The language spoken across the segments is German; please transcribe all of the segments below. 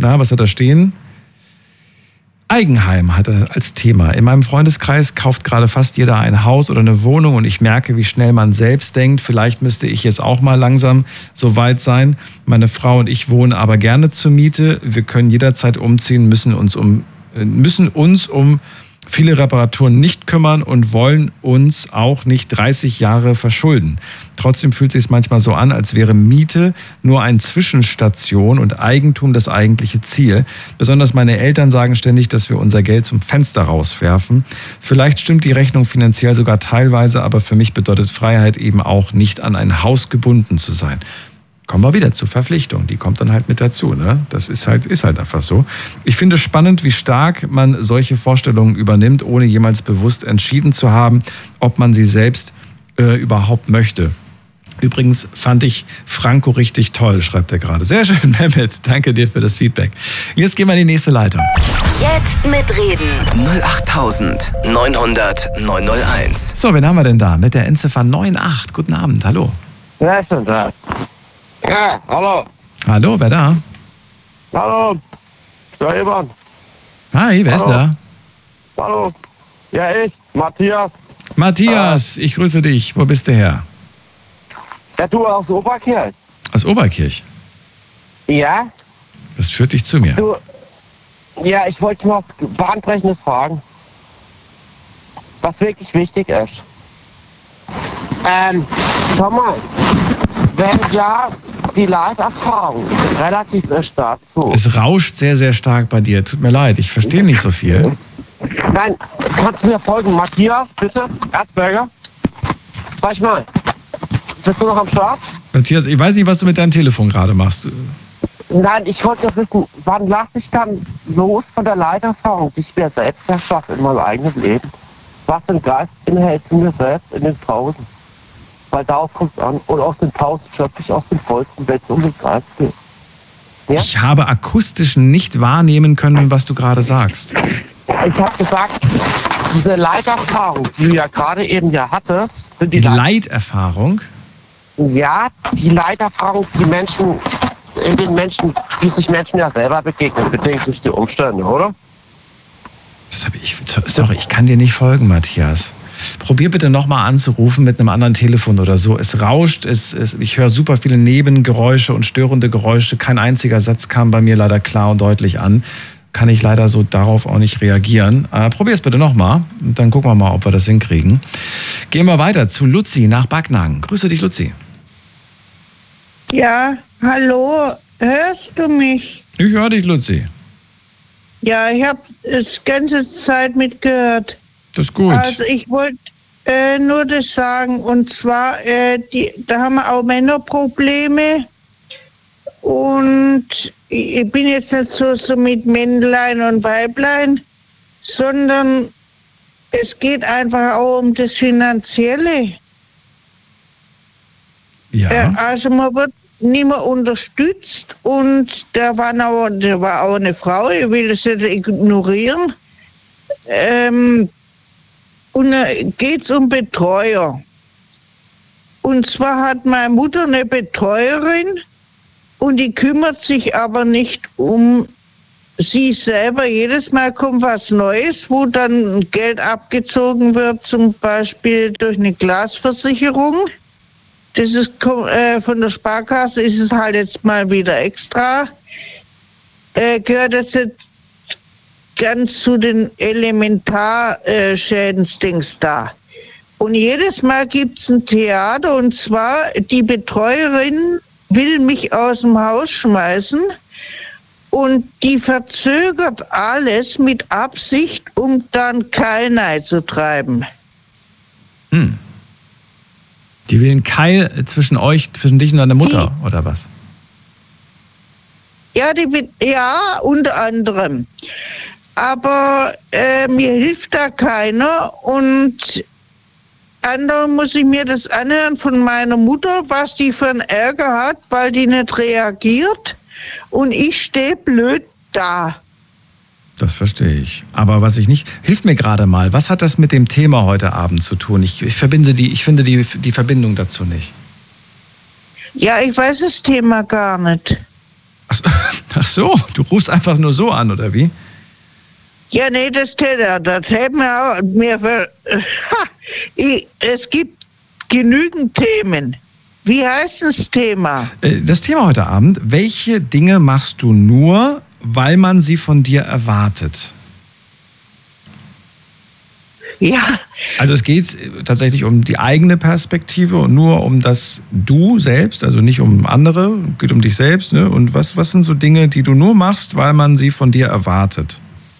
Na, was hat da stehen? Eigenheim hat er als Thema. In meinem Freundeskreis kauft gerade fast jeder ein Haus oder eine Wohnung und ich merke, wie schnell man selbst denkt. Vielleicht müsste ich jetzt auch mal langsam so weit sein. Meine Frau und ich wohnen aber gerne zur Miete. Wir können jederzeit umziehen, müssen uns um viele Reparaturen nicht kümmern und wollen uns auch nicht 30 Jahre verschulden. Trotzdem fühlt es sich manchmal so an, als wäre Miete nur eine Zwischenstation und Eigentum das eigentliche Ziel. Besonders meine Eltern sagen ständig, dass wir unser Geld zum Fenster rauswerfen. Vielleicht stimmt die Rechnung finanziell sogar teilweise, aber für mich bedeutet Freiheit eben auch nicht an ein Haus gebunden zu sein. Kommen wir wieder zur Verpflichtung, die kommt dann halt mit dazu, ne? Das ist halt einfach so. Ich finde spannend, wie stark man solche Vorstellungen übernimmt, ohne jemals bewusst entschieden zu haben, ob man sie selbst überhaupt möchte. Übrigens fand ich Franco richtig toll, schreibt er gerade. Sehr schön, Mehmet, danke dir für das Feedback. Jetzt gehen wir in die nächste Leitung. Jetzt mitreden. 08900 901. So, wen haben wir denn da? Mit der Endziffer 98. Guten Abend, hallo. Ja, ist schon da. Ja, hallo. Hallo, wer da? Hallo. Ja, Ivan. Hi, wer ist da? Hallo. Ja, ich, Matthias. Matthias, ich grüße dich. Wo bist du her? Ja, du aus Oberkirch. Aus Oberkirch. Ja? Was führt dich zu mir? Du, ja, ich wollte mal was Bahnbrechendes fragen. Was wirklich wichtig ist. Schau mal. Wenn ja die Leiterfahrung relativ stark zu. Es rauscht sehr, sehr stark bei dir. Tut mir leid, ich verstehe nicht so viel. Nein, kannst du mir folgen? Matthias, bitte? Erzberger? Sag ich mal. Bist du noch am Start? Matthias, ich weiß nicht, was du mit deinem Telefon gerade machst. Nein, ich wollte nur wissen, wann lasse ich dann los von der Leiterfahrung, die ich mir selbst erschaffe in meinem eigenen Leben? Was für ein Geist inhält mir selbst in den Pausen? Weil darauf kommt es an. Und aus den Pausen schöpfe ich aus dem Vollsten, wenn es um den Geist geht. Ja? Ich habe akustisch nicht wahrnehmen können, was du gerade sagst. Ich habe gesagt, diese Leiterfahrung, die du ja gerade eben ja hattest, sind die Leiterfahrung? Ja, die Leiterfahrung, die Menschen, die sich Menschen ja selber begegnen, bedingt durch die Umstände, oder? Sorry, ich kann dir nicht folgen, Matthias. Probier bitte nochmal anzurufen mit einem anderen Telefon oder so. Es rauscht, ich höre super viele Nebengeräusche und störende Geräusche. Kein einziger Satz kam bei mir leider klar und deutlich an. Kann ich leider so darauf auch nicht reagieren. Probier es bitte nochmal und dann gucken wir mal, ob wir das hinkriegen. Gehen wir weiter zu Luzi nach Backnang. Grüße dich, Luzi. Ja, hallo, hörst du mich? Ich höre dich, Luzi. Ja, ich habe es ganze Zeit mitgehört. Das ist gut. Also ich wollte nur das sagen, und zwar, da haben wir auch Männerprobleme und ich bin jetzt nicht so mit Männlein und Weiblein, sondern es geht einfach auch um das Finanzielle. Ja. Also man wird nicht mehr unterstützt und da war auch eine Frau, ich will das nicht ignorieren. Und da geht es um Betreuer. Und zwar hat meine Mutter eine Betreuerin und die kümmert sich aber nicht um sie selber. Jedes Mal kommt was Neues, wo dann Geld abgezogen wird, zum Beispiel durch eine Glasversicherung. Das ist von der Sparkasse, ist es halt jetzt mal wieder extra. Gehört das jetzt ganz zu den Elementarschädensdings da. Und jedes Mal gibt es ein Theater, und zwar die Betreuerin will mich aus dem Haus schmeißen und die verzögert alles mit Absicht, um dann Keilnei zu treiben. Die will einen Keil zwischen dich und deiner Mutter, oder was? Ja, ja, unter anderem. Aber mir hilft da keiner und anderen muss ich mir das anhören von meiner Mutter, was die für einen Ärger hat, weil die nicht reagiert und ich stehe blöd da. Das verstehe ich. Aber was ich nicht... Hilf mir gerade mal, was hat das mit dem Thema heute Abend zu tun? Ich finde die Verbindung dazu nicht. Ja, ich weiß das Thema gar nicht. Ach so, du rufst einfach nur so an, oder wie? Ja, nee, das hält es gibt genügend Themen. Wie heißt das Thema? Das Thema heute Abend: Welche Dinge machst du nur, weil man sie von dir erwartet? Ja. Also es geht tatsächlich um die eigene Perspektive und nur um das Du selbst, also nicht um andere, geht um dich selbst. Ne? Und was sind so Dinge, die du nur machst, weil man sie von dir erwartet?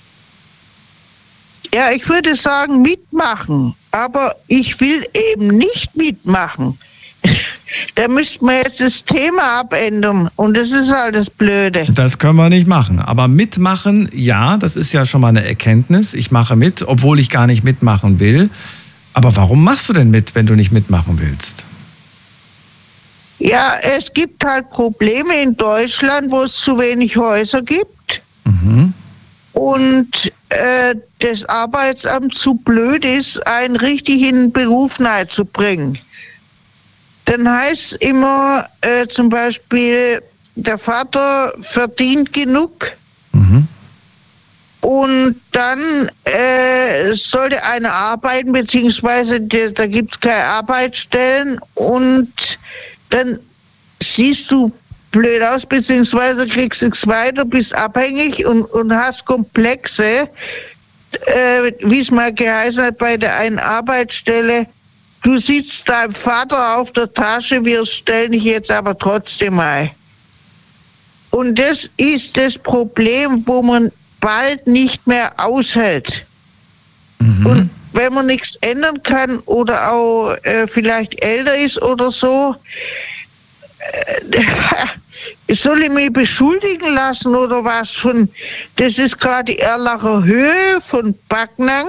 Ja, ich würde sagen mitmachen, aber ich will eben nicht mitmachen. Da müsste man jetzt das Thema abändern und das ist halt das Blöde. Das können wir nicht machen. Aber mitmachen, ja, das ist ja schon mal eine Erkenntnis. Ich mache mit, obwohl ich gar nicht mitmachen will. Aber warum machst du denn mit, wenn du nicht mitmachen willst? Ja, es gibt halt Probleme in Deutschland, wo es zu wenig Häuser gibt. Mhm. Und das Arbeitsamt zu blöd ist, einen richtig in den Beruf nahezubringen. Dann heißt es immer zum Beispiel, der Vater verdient genug. Mhm. Und dann sollte einer arbeiten, beziehungsweise da gibt es keine Arbeitsstellen. Und dann siehst du blöd aus, beziehungsweise kriegst nichts weiter, bist abhängig und hast Komplexe, wie es mal geheißen hat bei der einen Arbeitsstelle. Du sitzt deinem Vater auf der Tasche, wir stellen dich jetzt aber trotzdem ein. Und das ist das Problem, wo man bald nicht mehr aushält. Mhm. Und wenn man nichts ändern kann oder auch vielleicht älter ist oder so, soll ich mich beschuldigen lassen oder was von, das ist gerade die Erlacher Höhe von Backnang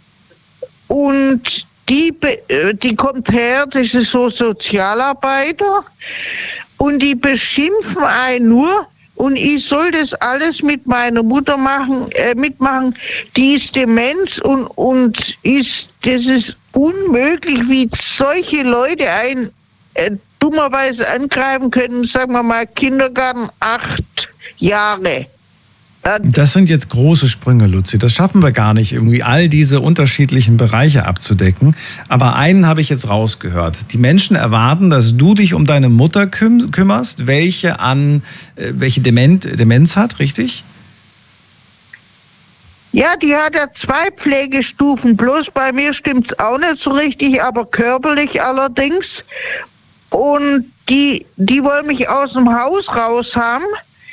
und die kommt her, das ist so Sozialarbeiter und die beschimpfen einen nur und ich soll das alles mit meiner Mutter mitmachen, die ist Demenz und das ist unmöglich, wie solche Leute einen dummerweise angreifen können, sagen wir mal Kindergarten 8 Jahre. Das sind jetzt große Sprünge, Luzi. Das schaffen wir gar nicht, irgendwie all diese unterschiedlichen Bereiche abzudecken. Aber einen habe ich jetzt rausgehört. Die Menschen erwarten, dass du dich um deine Mutter kümmerst, welche Demenz hat, richtig? Ja, die hat ja 2 Pflegestufen. Bloß bei mir stimmt's auch nicht so richtig, aber körperlich allerdings. Und die wollen mich aus dem Haus raus haben.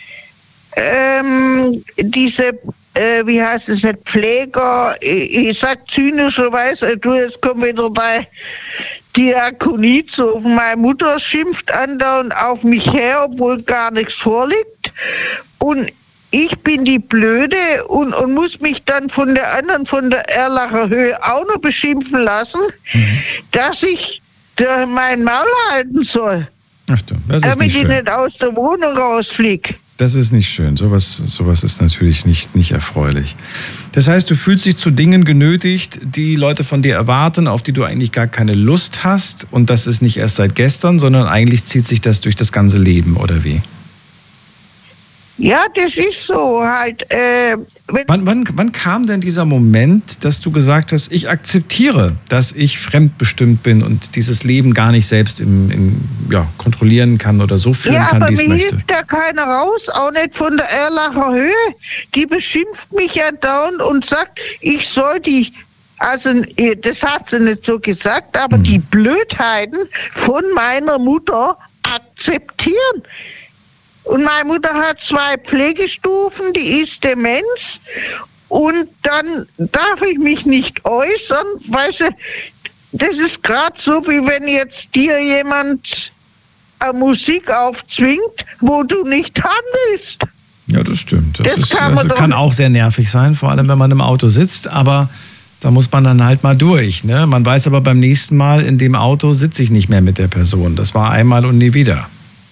Diese, wie heißt es nicht, Pfleger, ich sag zynischerweise, jetzt kommt wieder bei Diakonie zu. Meine Mutter schimpft andauernd auf mich her, obwohl gar nichts vorliegt. Und ich bin die Blöde und muss mich dann von der anderen, von der Erlacher Höhe auch noch beschimpfen lassen, dass ich mein Maul halten soll. Ach du, das ist damit nicht ich schön. Nicht aus der Wohnung rausfliege. Das ist nicht schön. Sowas ist natürlich nicht erfreulich. Das heißt, du fühlst dich zu Dingen genötigt, die Leute von dir erwarten, auf die du eigentlich gar keine Lust hast. Und das ist nicht erst seit gestern, sondern eigentlich zieht sich das durch das ganze Leben, oder wie? Ja, das ist so halt. Wann kam denn dieser Moment, dass du gesagt hast, ich akzeptiere, dass ich fremdbestimmt bin und dieses Leben gar nicht selbst kontrollieren kann oder so führen kann, wie es möchte? Ja, aber mir hilft da keiner raus, auch nicht von der Erlacher Höhe. Die beschimpft mich andauernd und sagt, ich soll die, also das hat sie nicht so gesagt, aber die Blödheiten von meiner Mutter akzeptieren. Und meine Mutter hat 2 Pflegestufen, die ist Demenz. Und dann darf ich mich nicht äußern, weißt du, das ist gerade so, wie wenn jetzt dir jemand Musik aufzwingt, wo du nicht haben willst. Ja, das stimmt. Das kann auch sehr nervig sein, vor allem wenn man im Auto sitzt, aber da muss man dann halt mal durch. Ne? Man weiß aber beim nächsten Mal, in dem Auto sitze ich nicht mehr mit der Person. Das war einmal und nie wieder.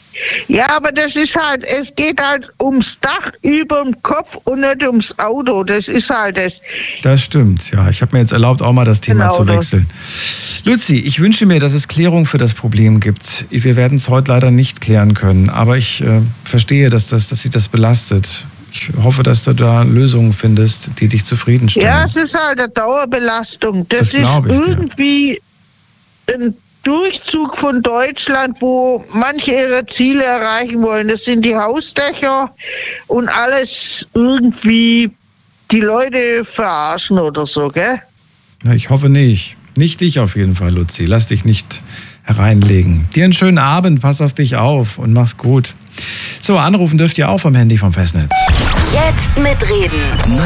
Ja, aber das ist halt, es geht halt ums Dach über dem Kopf und nicht ums Auto. Das ist halt das. Das stimmt, ja. Ich habe mir jetzt erlaubt, auch mal das Thema zu wechseln. Luzi, ich wünsche mir, dass es Klärung für das Problem gibt. Wir werden es heute leider nicht klären können, aber ich verstehe, dass sich das belastet. Ich hoffe, dass du da Lösungen findest, die dich zufriedenstellen. Ja, es ist halt eine Dauerbelastung. Das ist irgendwie ein Durchzug von Deutschland, wo manche ihre Ziele erreichen wollen. Das sind die Hausdächer und alles irgendwie die Leute verarschen oder so, gell? Ja, ich hoffe nicht. Nicht dich auf jeden Fall, Luzi. Lass dich nicht hereinlegen. Dir einen schönen Abend, pass auf dich auf und mach's gut. So, anrufen dürft ihr auch vom Handy vom Festnetz. Jetzt mitreden.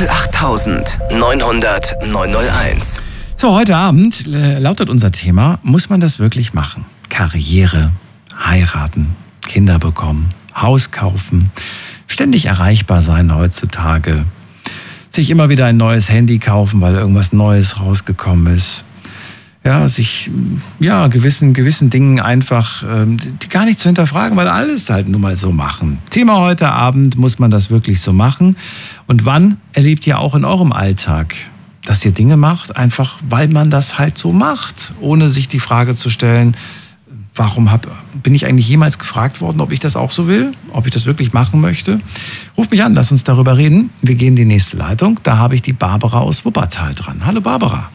08900 901. So, heute Abend lautet unser Thema, muss man das wirklich machen? Karriere, heiraten, Kinder bekommen, Haus kaufen, ständig erreichbar sein heutzutage, sich immer wieder ein neues Handy kaufen, weil irgendwas Neues rausgekommen ist. Ja, sich gewissen Dingen einfach die gar nicht zu hinterfragen, weil alles halt nun mal so machen. Thema heute Abend, muss man das wirklich so machen? Und wann erlebt ihr auch in eurem Alltag, dass ihr Dinge macht, einfach weil man das halt so macht, ohne sich die Frage zu stellen, bin ich eigentlich jemals gefragt worden, ob ich das auch so will, ob ich das wirklich machen möchte? Ruf mich an, lass uns darüber reden. Wir gehen in die nächste Leitung. Da habe ich die Barbara aus Wuppertal dran. Hallo Barbara.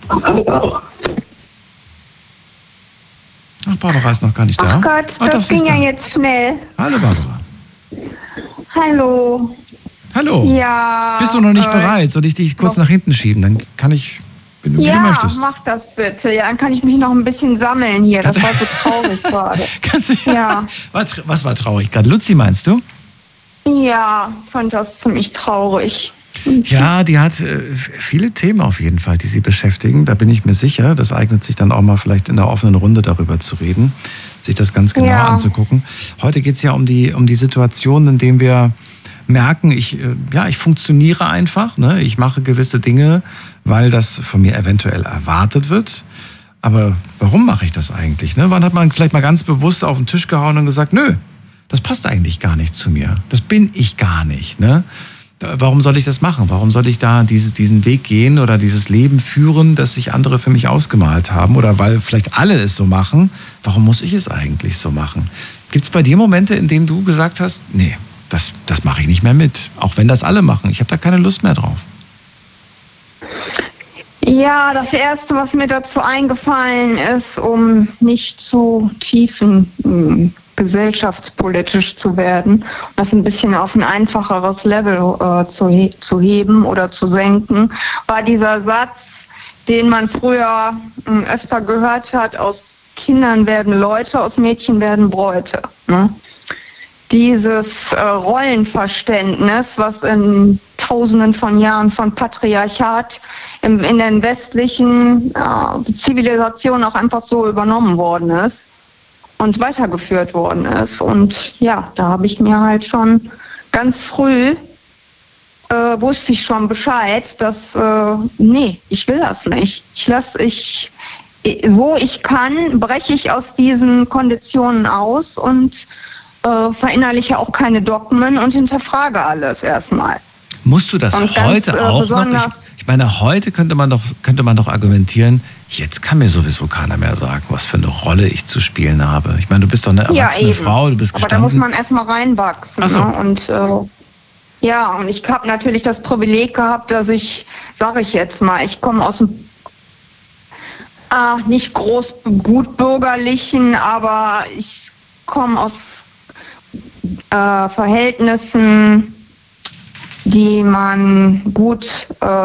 Ach, Barbara ist noch gar nicht da. Ach Gott, das ging ja jetzt schnell. Hallo Barbara. Hallo. Hallo. Ja. Bist du noch nicht bereit? Soll ich dich kurz nach hinten schieben? Dann kann ich, wenn du möchtest. Ja, mach das bitte. Ja, dann kann ich mich noch ein bisschen sammeln hier. Das war so traurig gerade. Ja. Was war traurig gerade? Luzi, meinst du? Ja, fand das ziemlich traurig. Ja, die hat viele Themen auf jeden Fall, die sie beschäftigen. Da bin ich mir sicher. Das eignet sich dann auch mal vielleicht in der offenen Runde darüber zu reden, sich das ganz genau anzugucken. Heute geht es ja um die Situation, in der wir merken, ich funktioniere einfach. Ne? Ich mache gewisse Dinge, weil das von mir eventuell erwartet wird. Aber warum mache ich das eigentlich? Ne? Wann hat man vielleicht mal ganz bewusst auf den Tisch gehauen und gesagt, nö, das passt eigentlich gar nicht zu mir. Das bin ich gar nicht. Ne? Warum soll ich das machen? Warum soll ich da diesen Weg gehen oder dieses Leben führen, das sich andere für mich ausgemalt haben? Oder weil vielleicht alle es so machen, warum muss ich es eigentlich so machen? Gibt es bei dir Momente, in denen du gesagt hast, nee, das mache ich nicht mehr mit, auch wenn das alle machen. Ich habe da keine Lust mehr drauf. Ja, das Erste, was mir dazu eingefallen ist, um nicht zu tiefen gesellschaftspolitisch zu werden, das ein bisschen auf ein einfacheres Level zu heben oder zu senken, war dieser Satz, den man früher öfter gehört hat, aus Kindern werden Leute, aus Mädchen werden Bräute. Ne? Dieses Rollenverständnis, was in Tausenden von Jahren von Patriarchat in den westlichen Zivilisationen auch einfach so übernommen worden ist und weitergeführt worden ist. Und ja, da habe ich mir halt schon ganz früh, wusste ich schon Bescheid, dass, nee, ich will das nicht. Wo ich kann, breche ich aus diesen Konditionen aus und verinnerliche auch keine Dogmen und hinterfrage alles erstmal. Musst du das heute auch noch? Ich meine, heute könnte man doch argumentieren, jetzt kann mir sowieso keiner mehr sagen, was für eine Rolle ich zu spielen habe. Ich meine, du bist doch eine erwachsene Frau, du bist gestanden. Aber da muss man erstmal reinwachsen. Ach so. Ne? Und und ich habe natürlich das Privileg gehabt, dass ich, sage ich jetzt mal, ich komme aus dem nicht groß gut bürgerlichen, aber ich komme aus Verhältnissen, die man gut,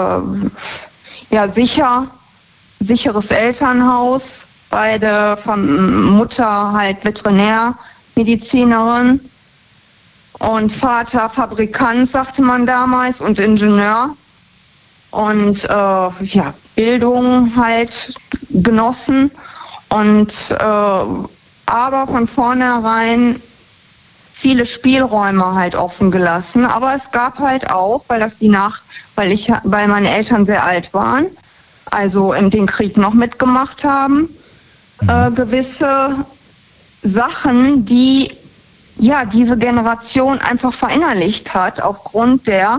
sicheres Elternhaus, beide von Mutter halt Veterinärmedizinerin und Vater Fabrikant, sagte man damals, und Ingenieur. Und Bildung halt genossen und aber von vornherein viele Spielräume halt offen gelassen. Aber es gab halt auch, weil meine Eltern sehr alt waren, also in den Krieg noch mitgemacht haben, gewisse Sachen, die diese Generation einfach verinnerlicht hat aufgrund der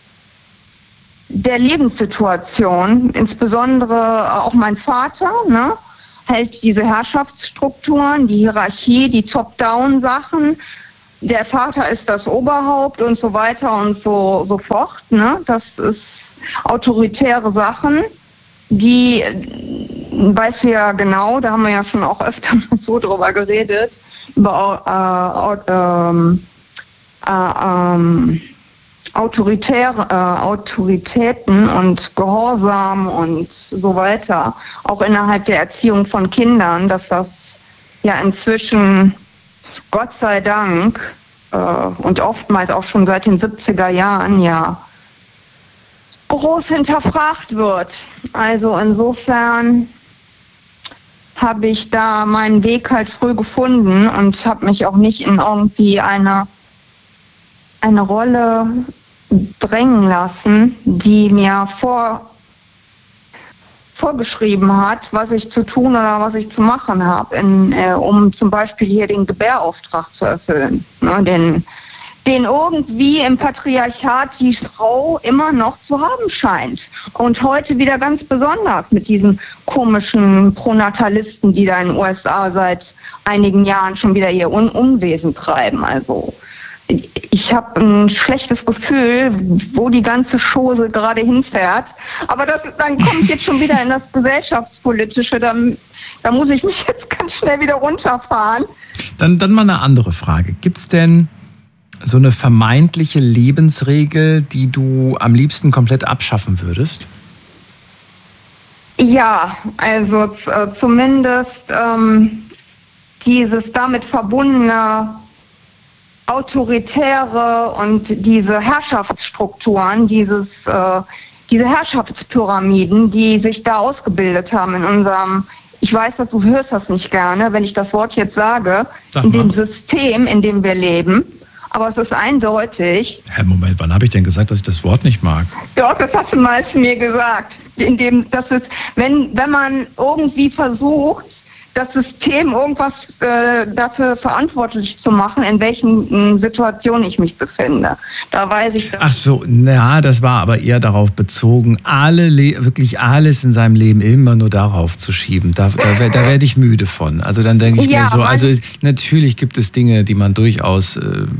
Lebenssituation, insbesondere auch mein Vater, ne, hält diese Herrschaftsstrukturen, die Hierarchie, die Top-Down-Sachen. Der Vater ist das Oberhaupt und so weiter und so fort. Ne? Das ist autoritäre Sachen, die weißt du ja genau, da haben wir ja schon auch öfter mal so drüber geredet, über Autoritäten und Gehorsam und so weiter, auch innerhalb der Erziehung von Kindern, dass das ja inzwischen, Gott sei Dank, und oftmals auch schon seit den 70er Jahren ja groß hinterfragt wird. Also insofern habe ich da meinen Weg halt früh gefunden und habe mich auch nicht in irgendwie eine Rolle drängen lassen, die mir vorgeschrieben hat, was ich zu tun oder was ich zu machen habe, um zum Beispiel hier den Gebärauftrag zu erfüllen. Ne, den irgendwie im Patriarchat die Frau immer noch zu haben scheint. Und heute wieder ganz besonders mit diesen komischen Pronatalisten, die da in den USA seit einigen Jahren schon wieder ihr Unwesen treiben. Also ich habe ein schlechtes Gefühl, wo die ganze Chose gerade hinfährt. Aber dann komme ich jetzt schon wieder in das Gesellschaftspolitische. Da muss ich mich jetzt ganz schnell wieder runterfahren. Dann mal eine andere Frage. Gibt es denn so eine vermeintliche Lebensregel, die du am liebsten komplett abschaffen würdest? Ja, also zumindest dieses damit verbundene autoritäre und diese Herrschaftsstrukturen, diese Herrschaftspyramiden, die sich da ausgebildet haben in unserem, ich weiß, dass du hörst das nicht gerne, wenn ich das Wort jetzt sage, in dem System, in dem wir leben. Aber es ist eindeutig. Moment, wann habe ich denn gesagt, dass ich das Wort nicht mag? Doch, das hast du mal zu mir gesagt. Wenn man irgendwie versucht, das System irgendwas dafür verantwortlich zu machen, in welchen Situationen ich mich befinde. Da weiß ich das. Ach so, das war aber eher darauf bezogen, wirklich alles in seinem Leben immer nur darauf zu schieben. Da werde ich müde von. Also dann denke ich mir so, also natürlich gibt es Dinge, die man durchaus,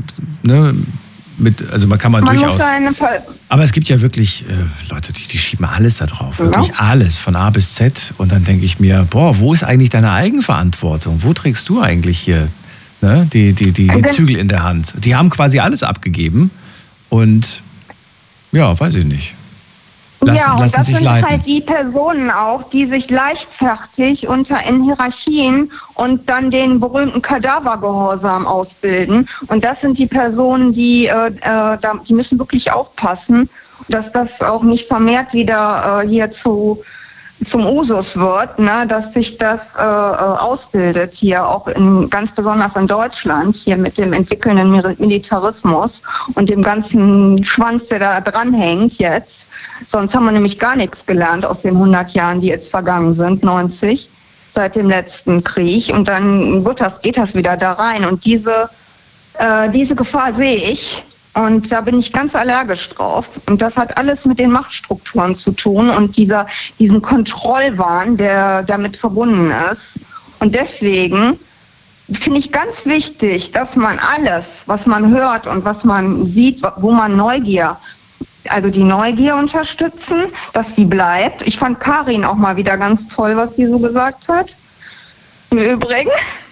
aber es gibt ja wirklich Leute, die schieben alles da drauf. Wirklich alles, von A bis Z. Und dann denke ich mir, wo ist eigentlich deine Eigenverantwortung? Wo trägst du eigentlich hier die Zügel in der Hand? Die haben quasi alles abgegeben und weiß ich nicht. Und das sind halt die Personen auch, die sich leichtfertig in Hierarchien und dann den berühmten Kadavergehorsam ausbilden. Und das sind die Personen, die müssen wirklich aufpassen, dass das auch nicht vermehrt wieder hier zum Usus wird, ne, dass sich das ausbildet hier auch ganz besonders in Deutschland, hier mit dem entwickelnden Militarismus und dem ganzen Schwanz, der da dranhängt jetzt. Sonst haben wir nämlich gar nichts gelernt aus den 100 Jahren, die jetzt vergangen sind, 90, seit dem letzten Krieg. Und dann geht das wieder da rein. Und diese Gefahr sehe ich. Und da bin ich ganz allergisch drauf. Und das hat alles mit den Machtstrukturen zu tun und diesen Kontrollwahn, der damit verbunden ist. Und deswegen finde ich ganz wichtig, dass man alles, was man hört und was man sieht, wo man die Neugier unterstützen, dass die bleibt. Ich fand Karin auch mal wieder ganz toll, was sie so gesagt hat. Im Übrigen.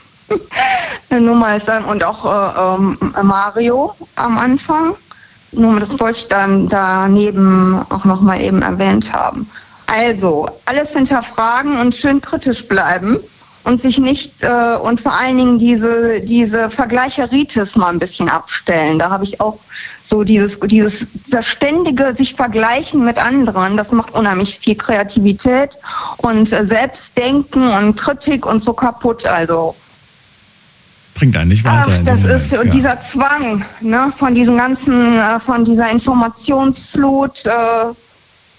Nur mal sagen, und auch Mario am Anfang. Nur das wollte ich dann daneben auch noch mal eben erwähnt haben. Also, alles hinterfragen und schön kritisch bleiben und sich nicht und vor allen Dingen diese Vergleicheritis mal ein bisschen abstellen. Da habe ich auch so das ständige sich vergleichen mit anderen, das macht unheimlich viel Kreativität und Selbstdenken und Kritik und so kaputt. Also bringt einen nicht weiter. Und dieser Zwang, ne, von diesen ganzen, von dieser Informationsflut,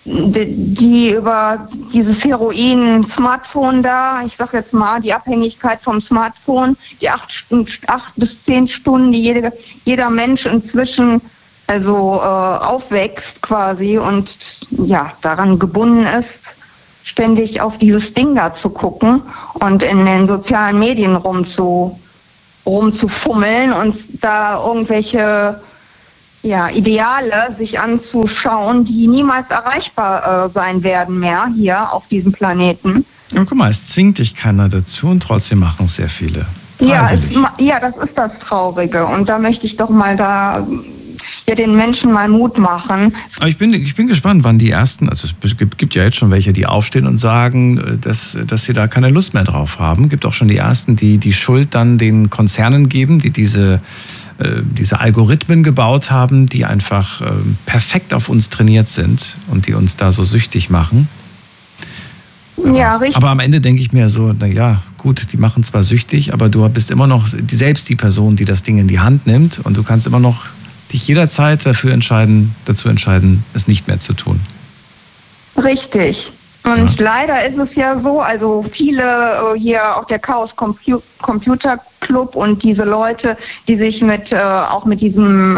die über dieses Heroin-Smartphone da, ich sag jetzt mal, die Abhängigkeit vom Smartphone, die 8 bis 10 Stunden, die jeder Mensch inzwischen aufwächst quasi und ja, daran gebunden ist, ständig auf dieses Ding da zu gucken und in den sozialen Medien rumzufummeln und da irgendwelche Ideale sich anzuschauen, die niemals erreichbar sein werden mehr hier auf diesem Planeten. Ja, guck mal, es zwingt dich keiner dazu und trotzdem machen es sehr viele. Ja, das ist das Traurige und da möchte ich doch mal den Menschen mal Mut machen. Aber ich bin gespannt, wann die ersten, also es gibt ja jetzt schon welche, die aufstehen und sagen, dass sie da keine Lust mehr drauf haben. Es gibt auch schon die ersten, die die Schuld dann den Konzernen geben, die diese Algorithmen gebaut haben, die einfach perfekt auf uns trainiert sind und die uns da so süchtig machen. Ja, richtig. Aber am Ende denke ich mir so, naja, gut, die machen zwar süchtig, aber du bist immer noch selbst die Person, die das Ding in die Hand nimmt und du kannst immer noch dich jederzeit dazu entscheiden, es nicht mehr zu tun. Richtig. Und leider ist es ja so, also viele hier auch der Chaos Computer Club und diese Leute, die sich auch mit diesem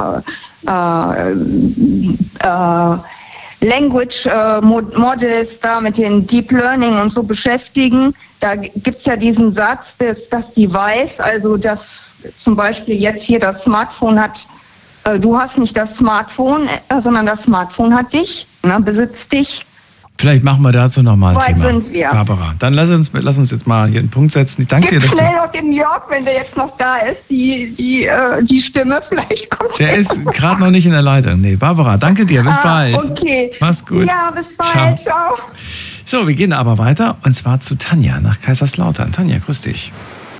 Language Models da, mit den Deep Learning und so beschäftigen, da gibt's ja diesen Satz, dass Device, also dass zum Beispiel jetzt hier das Smartphone hat, du hast nicht das Smartphone, sondern das Smartphone hat dich, besitzt dich. Vielleicht machen wir dazu nochmal ein Thema. Sind wir. Barbara, dann lass uns jetzt mal hier einen Punkt setzen. Ich danke dir, dass schnell noch den Jörg, wenn der jetzt noch da ist, die Stimme, vielleicht kommt der ist gerade noch nicht in der Leitung. Nee, Barbara, danke dir, bis bald. Okay. Mach's gut. Ja, bis bald, ciao. So, wir gehen aber weiter und zwar zu Tanja nach Kaiserslautern. Tanja, grüß dich.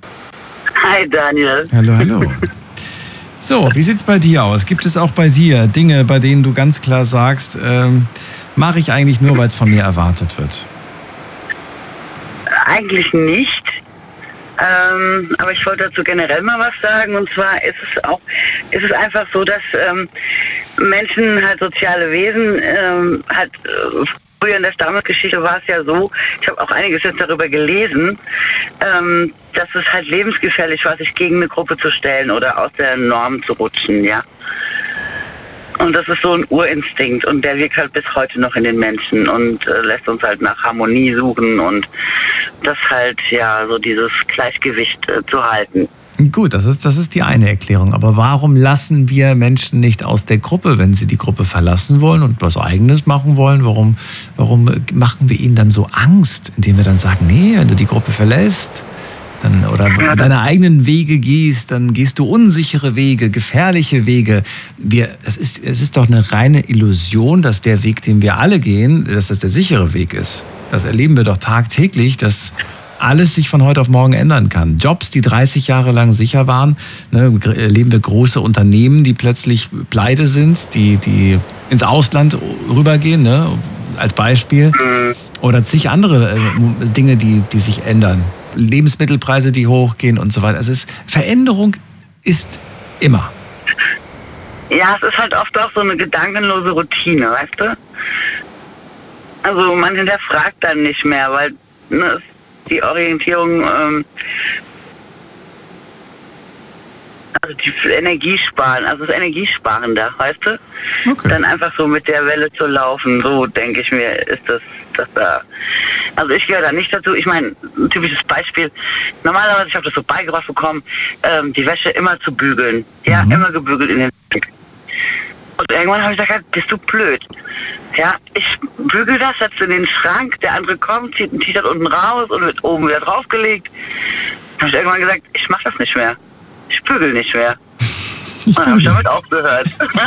Hi Daniel. Hallo. So, wie sieht's bei dir aus? Gibt es auch bei dir Dinge, bei denen du ganz klar sagst, mache ich eigentlich nur, weil es von mir erwartet wird? Eigentlich nicht. Aber ich wollte dazu generell mal was sagen. Und zwar ist es einfach so, dass Menschen halt soziale Wesen früher in der Stammesgeschichte war es ja so, ich habe auch einiges jetzt darüber gelesen, dass es halt lebensgefährlich war, sich gegen eine Gruppe zu stellen oder aus der Norm zu rutschen, ja. Und das ist so ein Urinstinkt und der wirkt halt bis heute noch in den Menschen und lässt uns halt nach Harmonie suchen und das halt, ja, so dieses Gleichgewicht zu halten. Gut, das ist die eine Erklärung. Aber warum lassen wir Menschen nicht aus der Gruppe, wenn sie die Gruppe verlassen wollen und was Eigenes machen wollen? Warum machen wir ihnen dann so Angst, indem wir dann sagen, nee, wenn du die Gruppe verlässt oder deine eigenen Wege gehst, dann gehst du unsichere Wege, gefährliche Wege. Es ist doch eine reine Illusion, dass der Weg, den wir alle gehen, dass das der sichere Weg ist. Das erleben wir doch tagtäglich, dass alles sich von heute auf morgen ändern kann. Jobs, die 30 Jahre lang sicher waren, erleben wir große Unternehmen, die plötzlich pleite sind, die ins Ausland rübergehen, als Beispiel. Oder zig andere Dinge, die sich ändern. Lebensmittelpreise, die hochgehen und so weiter. Veränderung ist immer. Ja, es ist halt oft auch so eine gedankenlose Routine, weißt du? Also man hinterfragt dann nicht mehr, weil die Orientierung, also die Energiesparen, also das Energiesparender, weißt du? Okay. Dann einfach so mit der Welle zu laufen, so denke ich mir, ist das da. Also ich gehöre da nicht dazu. Ich meine, ein typisches Beispiel, normalerweise, ich habe das so beigebracht bekommen, die Wäsche immer zu bügeln. Ja, immer gebügelt in den Blick. Und irgendwann habe ich gesagt, bist du blöd? Ja, ich bügel das, setze in den Schrank, der andere kommt, zieht ein T-Shirt unten raus und wird oben wieder draufgelegt. Dann habe ich irgendwann gesagt, ich mache das nicht mehr. Ich bügel nicht mehr. Und dann habe ich damit aufgehört.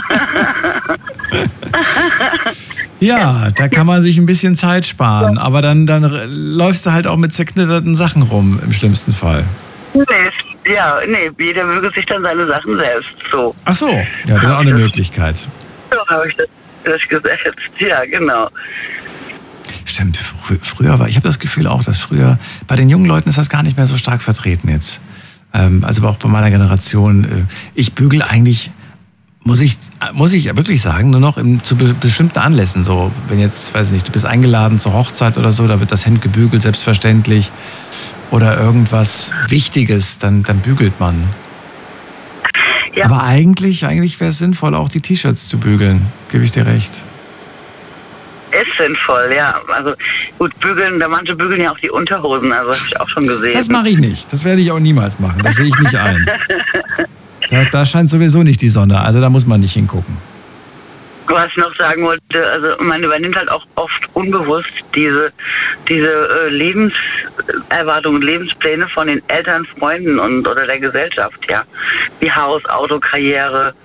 Ja, da kann man sich ein bisschen Zeit sparen, aber dann läufst du halt auch mit zerknitterten Sachen rum, im schlimmsten Fall. Nee, jeder möge sich dann seine Sachen selbst so. Ach so, ja, das ist auch eine Möglichkeit. So habe ich das gesetzt, ja, genau. Stimmt, früher ich habe das Gefühl auch, dass früher, bei den jungen Leuten ist das gar nicht mehr so stark vertreten jetzt. Also auch bei meiner Generation, ich bügel eigentlich muss ich wirklich sagen, nur noch zu bestimmten Anlässen. So, wenn jetzt, weiß ich nicht, du bist eingeladen zur Hochzeit oder so, da wird das Hemd gebügelt, selbstverständlich. Oder irgendwas Wichtiges, dann bügelt man. Ja. Aber eigentlich wäre es sinnvoll, auch die T-Shirts zu bügeln. Gebe ich dir recht. Ist sinnvoll, ja. Also gut, bügeln, manche bügeln ja auch die Unterhosen, also habe ich auch schon gesehen. Das mache ich nicht. Das werde ich auch niemals machen. Das sehe ich nicht ein. Da scheint sowieso nicht die Sonne, also da muss man nicht hingucken. Was ich noch sagen wollte, also man übernimmt halt auch oft unbewusst diese Lebenserwartungen, Lebenspläne von den Eltern, Freunden oder der Gesellschaft, ja. Wie Haus, Auto, Karriere.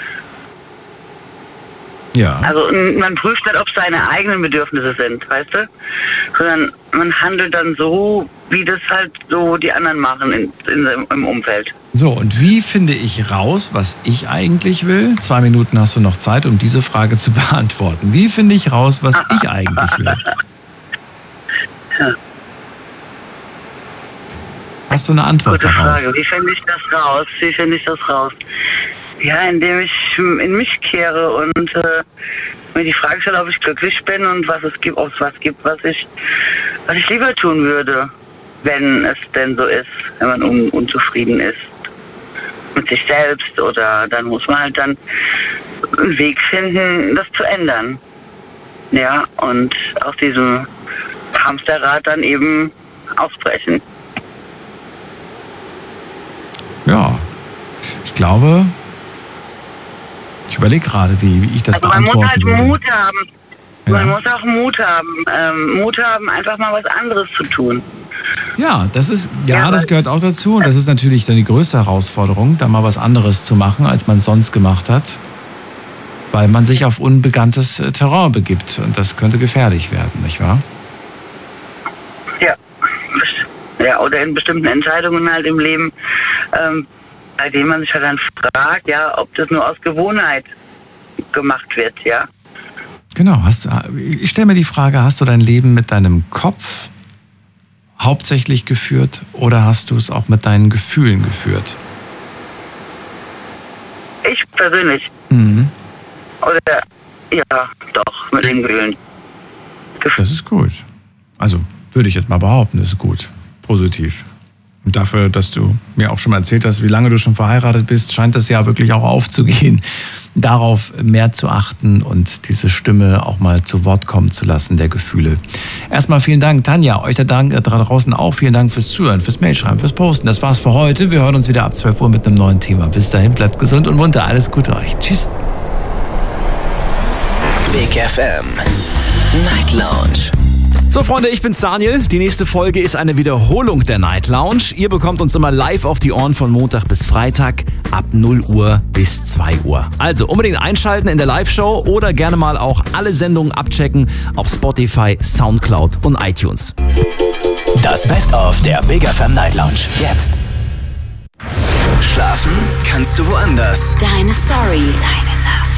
Ja. Also man prüft nicht, ob es seine eigenen Bedürfnisse sind, weißt du? Sondern man handelt dann so, wie das halt so die anderen machen im Umfeld. So, und wie finde ich raus, was ich eigentlich will? 2 Minuten hast du noch Zeit, um diese Frage zu beantworten. Wie finde ich raus, was ich eigentlich will? Ja. Hast du eine Antwort darauf? Gute Frage. Wie finde ich das raus? Ja, indem ich in mich kehre und mir die Frage stelle, ob ich glücklich bin und ob es was gibt, was ich lieber tun würde, wenn es denn so ist, wenn man unzufrieden ist mit sich selbst, oder dann muss man halt dann einen Weg finden, das zu ändern. Ja, und aus diesem Hamsterrad dann eben ausbrechen. Ja, ich glaube, ich überlege gerade, wie ich das beantworten würde. Man muss halt Mut haben. Ja. Man muss auch Mut haben, einfach mal was anderes zu tun. Ja, das gehört auch dazu. Und das ist natürlich dann die größte Herausforderung, da mal was anderes zu machen, als man sonst gemacht hat. Weil man sich auf unbekanntes Terrain begibt. Und das könnte gefährlich werden, nicht wahr? Ja, oder in bestimmten Entscheidungen halt im Leben, bei denen man sich halt dann fragt, ja, ob das nur aus Gewohnheit gemacht wird, ja. Genau, ich stelle mir die Frage, hast du dein Leben mit deinem Kopf hauptsächlich geführt oder hast du es auch mit deinen Gefühlen geführt? Ich persönlich. Oder, ja, doch, mit den Gefühlen. Das ist gut. Also, würde ich jetzt mal behaupten, das ist gut. Positiv. Und dafür, dass du mir auch schon mal erzählt hast, wie lange du schon verheiratet bist, scheint das ja wirklich auch aufzugehen, darauf mehr zu achten und diese Stimme auch mal zu Wort kommen zu lassen, der Gefühle. Erstmal vielen Dank, Tanja, euch da draußen auch vielen Dank fürs Zuhören, fürs Mailschreiben, fürs Posten. Das war's für heute. Wir hören uns wieder ab 12 Uhr mit einem neuen Thema. Bis dahin, bleibt gesund und munter. Alles Gute euch. Tschüss. Big FM Night Lounge. So Freunde, ich bin's Daniel. Die nächste Folge ist eine Wiederholung der Night Lounge. Ihr bekommt uns immer live auf die Ohren von Montag bis Freitag ab 0 Uhr bis 2 Uhr. Also unbedingt einschalten in der Live-Show oder gerne mal auch alle Sendungen abchecken auf Spotify, Soundcloud und iTunes. Das Best-of der Big FM Night Lounge. Jetzt. Schlafen kannst du woanders. Deine Story.